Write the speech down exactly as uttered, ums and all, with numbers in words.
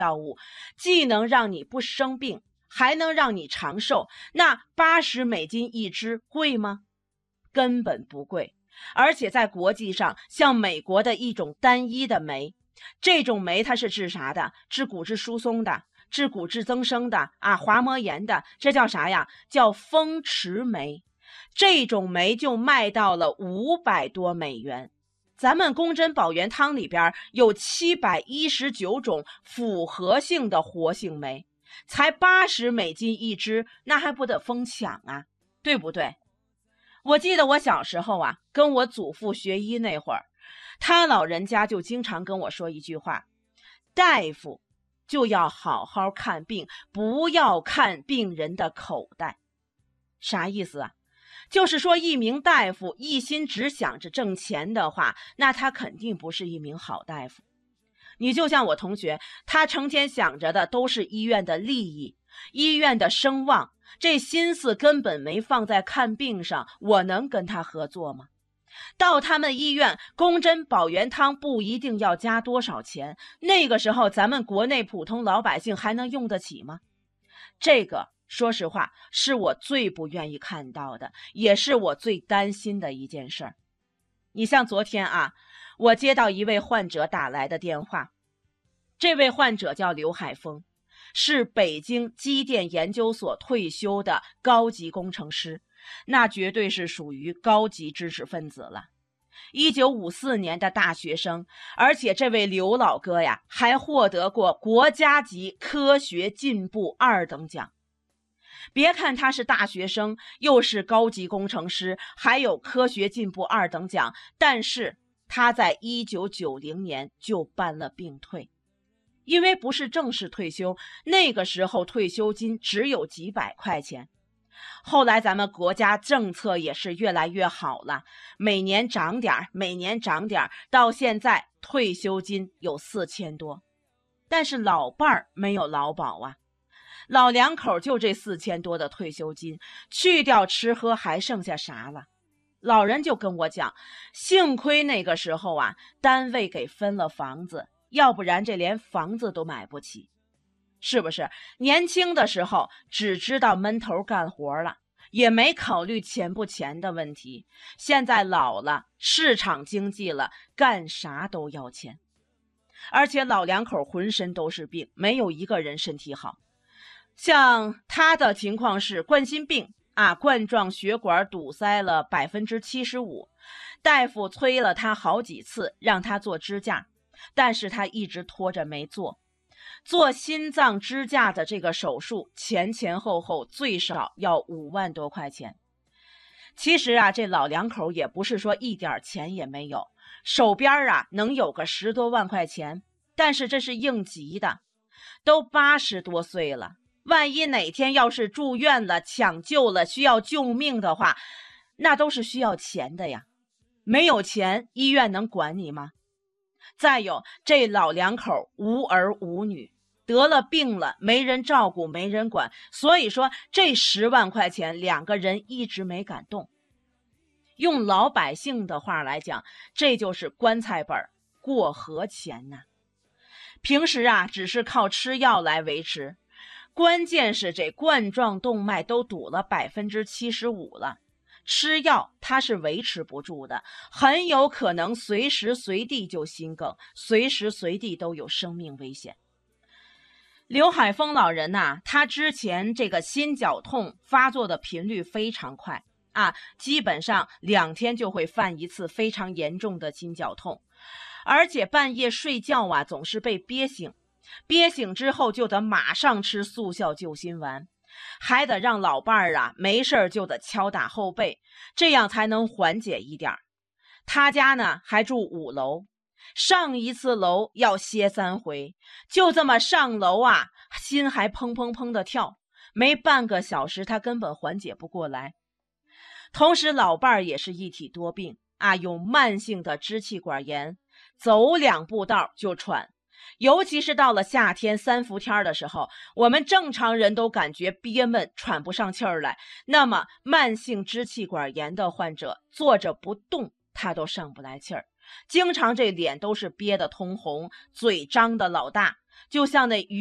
药物，既能让你不生病，还能让你长寿，那八十美金一支贵吗？根本不贵。而且在国际上，像美国的一种单一的酶，这种酶它是治啥的？治骨质疏松的，治骨质增生的啊，滑膜炎的，这叫啥呀？叫风池酶。这种酶就卖到了五百多美元。咱们宫针保元汤里边有七百一十九种复合性的活性酶，才八十美金一支，那还不得疯抢啊，对不对？我记得我小时候啊，跟我祖父学医那会儿，他老人家就经常跟我说一句话：大夫就要好好看病，不要看病人的口袋。啥意思啊？就是说一名大夫一心只想着挣钱的话，那他肯定不是一名好大夫。你就像我同学，他成天想着的都是医院的利益，医院的声望，这心思根本没放在看病上，我能跟他合作吗？到他们医院，宫针保元汤不一定要加多少钱，那个时候咱们国内普通老百姓还能用得起吗？这个说实话是我最不愿意看到的，也是我最担心的一件事儿。你像昨天啊，我接到一位患者打来的电话，这位患者叫刘海峰，是北京机电研究所退休的高级工程师，那绝对是属于高级知识分子了。一九五四年的大学生，而且这位刘老哥呀，还获得过国家级科学进步二等奖。别看他是大学生，又是高级工程师，还有科学进步二等奖，但是他在一九九零年就办了病退。因为不是正式退休，那个时候退休金只有几百块钱。后来咱们国家政策也是越来越好了，每年涨点每年涨点到现在退休金有四千多。但是老伴儿没有劳保啊，老两口就这四千多的退休金，去掉吃喝还剩下啥了？老人就跟我讲，幸亏那个时候啊，单位给分了房子，要不然这连房子都买不起。是不是？年轻的时候只知道闷头干活了，也没考虑钱不钱的问题。现在老了，市场经济了，干啥都要钱。而且老两口浑身都是病，没有一个人身体好。像他的情况是冠心病啊，冠状血管堵塞了 百分之七十五， 大夫催了他好几次让他做支架，但是他一直拖着没做。做心脏支架的这个手术前前后后最少要五万多块钱。其实啊，这老两口也不是说一点钱也没有，手边啊能有个十多万块钱，但是这是应急的，都八十多岁了，万一哪天要是住院了，抢救了，需要救命的话，那都是需要钱的呀。没有钱，医院能管你吗？再有，这老两口无儿无女，得了病了，没人照顾，没人管，所以说这十万块钱两个人一直没敢动。用老百姓的话来讲，这就是棺材本过河钱呐。平时啊，只是靠吃药来维持，关键是这冠状动脉都堵了 百分之七十五 了。吃药它是维持不住的，很有可能随时随地就心梗，随时随地都有生命危险。刘海峰老人呐、啊，他之前这个心绞痛发作的频率非常快啊，基本上两天就会犯一次非常严重的心绞痛，而且半夜睡觉啊总是被憋醒，憋醒之后就得马上吃速效救心丸。还得让老伴儿啊没事就得敲打后背，这样才能缓解一点。他家呢还住五楼，上一次楼要歇三回，就这么上楼啊，心还砰砰砰的跳，没半个小时他根本缓解不过来。同时老伴儿也是一体多病啊，有慢性的支气管炎，走两步道就喘。尤其是到了夏天三伏天的时候，我们正常人都感觉憋闷喘不上气儿来，那么慢性支气管炎的患者坐着不动他都上不来气儿，经常这脸都是憋得通红，嘴张得老大， 就像那鱼。